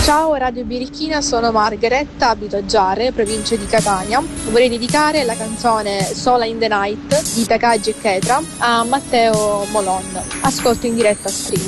Ciao Radio Birichina, sono Margaret, abito a Giare, provincia di Catania. Vorrei dedicare la canzone Sola in the Night di Takagi e Ketra a Matteo Molon. Ascolto in diretta a Stream.